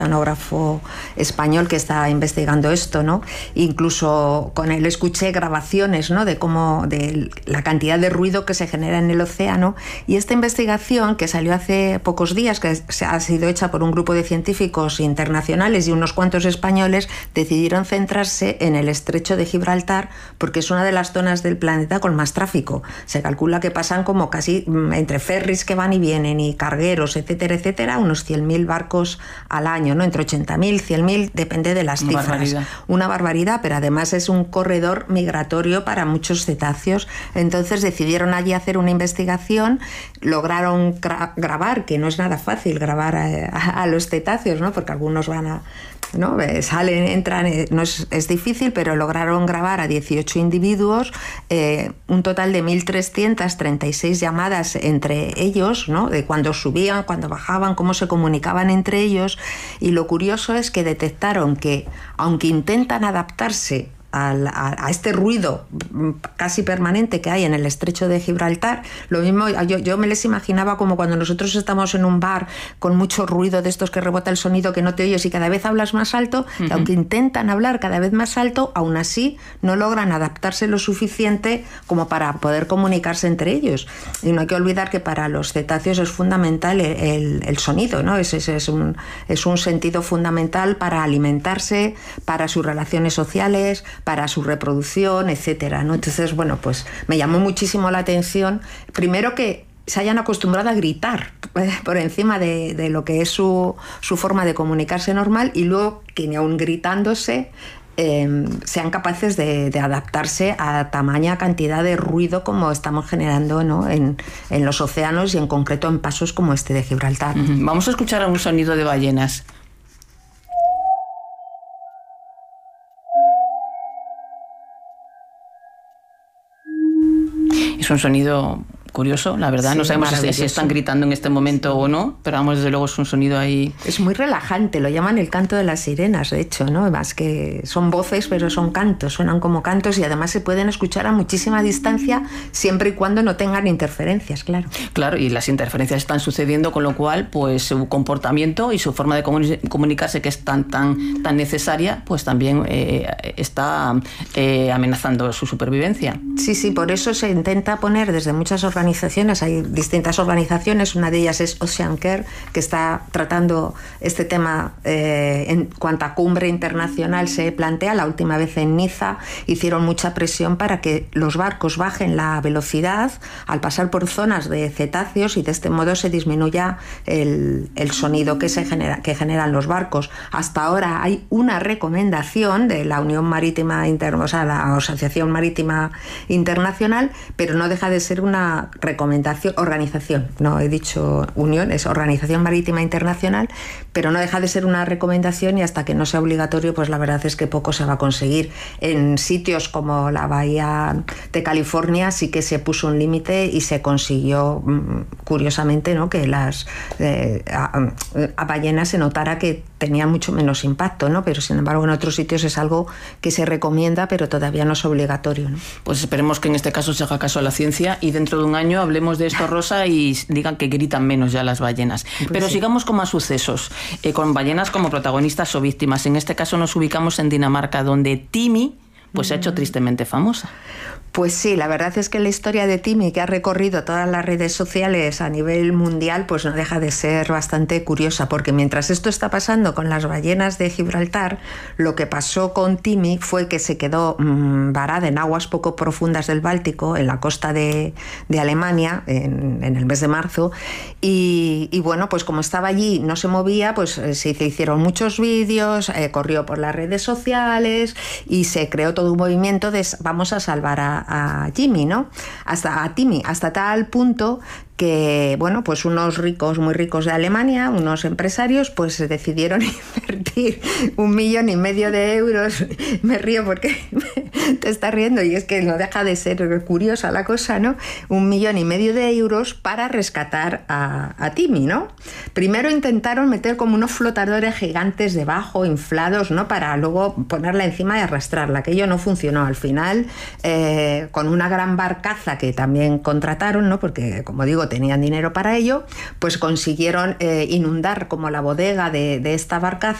oceanógrafo español que está investigando esto, ¿no? Incluso con él escuché grabaciones, ¿no? de la cantidad de ruido que se genera en el océano, y esta investigación que salió hace pocos días, que ha sido hecha por un grupo de científicos internacionales y unos cuantos españoles, decidieron centrarse en el estrecho de Gibraltar porque es una de las zonas del planeta con más tráfico. Se calcula que pasan como casi entre ferries que van y vienen y cargueros, etcétera, etcétera, unos 100.000 barcos al año, ¿no? Entre 80.000, 100.000, depende de las cifras. Una barbaridad, pero además es un corredor migratorio para muchos cetáceos. Entonces decidieron allí hacer una investigación, lograron grabar, que no es nada fácil grabar a los cetáceos, ¿no? Porque algunos van a... ¿no? Salen, entran, no es difícil, pero lograron grabar a 18 individuos, un total de 1.336 llamadas entre ellos, ¿no? De cuando subían, cuando bajaban, cómo se comunicaban entre ellos, y lo curioso es que detectaron que, aunque intentan adaptarse a este ruido casi permanente que hay en el estrecho de Gibraltar, lo mismo yo me les imaginaba como cuando nosotros estamos en un bar con mucho ruido de estos que rebota el sonido, que no te oyes y cada vez hablas más alto, que aunque intentan hablar cada vez más alto, aún así no logran adaptarse lo suficiente como para poder comunicarse entre ellos. Y no hay que olvidar que para los cetáceos es fundamental el sonido, ¿no? Es un sentido fundamental para alimentarse, para sus relaciones sociales, para su reproducción, etcétera, ¿no? Entonces, bueno, pues me llamó muchísimo la atención, primero que se hayan acostumbrado a gritar por encima de lo que es su forma de comunicarse normal, y luego que ni aun gritándose sean capaces de adaptarse a tamaña cantidad de ruido como estamos generando, ¿no? en los océanos y en concreto en pasos como este de Gibraltar. Vamos a escuchar un sonido de ballenas. Es un sonido curioso, la verdad. Sí, no sabemos si están gritando en este momento o no, pero vamos, desde luego es un sonido ahí... Es muy relajante, lo llaman el canto de las sirenas, de hecho, ¿no? Más que son voces, pero son cantos, suenan como cantos, y además se pueden escuchar a muchísima distancia siempre y cuando no tengan interferencias, claro. Claro, y las interferencias están sucediendo, con lo cual, pues su comportamiento y su forma de comunicarse, que es tan necesaria, pues también está amenazando su supervivencia. Sí, por eso se intenta poner desde muchas organizaciones, hay distintas organizaciones, una de ellas es Oceancare, que está tratando este tema en cuanta cumbre internacional se plantea. La última vez en Niza hicieron mucha presión para que los barcos bajen la velocidad al pasar por zonas de cetáceos y de este modo se disminuya el sonido que generan los barcos. Hasta ahora hay una recomendación de la Unión Marítima la Asociación Marítima Internacional, pero no deja de ser una organización, no he dicho unión, es Organización Marítima Internacional, pero no deja de ser una recomendación, y hasta que no sea obligatorio, pues la verdad es que poco se va a conseguir. En sitios como la Bahía de California sí que se puso un límite y se consiguió, curiosamente, ¿no? Que las a ballenas se notara que tenían mucho menos impacto, ¿no? Pero sin embargo en otros sitios es algo que se recomienda, pero todavía no es obligatorio, ¿no? Pues esperemos que en este caso se haga caso a la ciencia y dentro de un año hablemos de esto, Rosa, y digan que gritan menos ya las ballenas. Pues pero sí, sigamos con más sucesos, con ballenas como protagonistas o víctimas. En este caso nos ubicamos en Dinamarca, donde Timi pues se ha hecho tristemente famosa. Pues sí, la verdad es que la historia de Timi, que ha recorrido todas las redes sociales a nivel mundial, pues no deja de ser bastante curiosa, porque mientras esto está pasando con las ballenas de Gibraltar, lo que pasó con Timi fue que se quedó varada en aguas poco profundas del Báltico, en la costa de Alemania, en el mes de marzo, y bueno, pues como estaba allí, no se movía, pues se hicieron muchos vídeos, corrió por las redes sociales y se creó todo un movimiento de vamos a salvar a Timi, ¿no? A Timi, hasta tal punto que, bueno, pues unos ricos, muy ricos de Alemania, unos empresarios, pues decidieron invertir 1,5 millones de euros. Me río porque te estás riendo y es que no deja de ser curiosa la cosa, ¿no? 1,5 millones de euros para rescatar a Timi, ¿no? Primero intentaron meter como unos flotadores gigantes debajo, inflados, ¿no? Para luego ponerla encima y arrastrarla. Aquello no funcionó. Al final, con una gran barcaza que también contrataron, ¿no? Porque, como digo, tenían dinero para ello, pues consiguieron inundar como la bodega de esta barcaza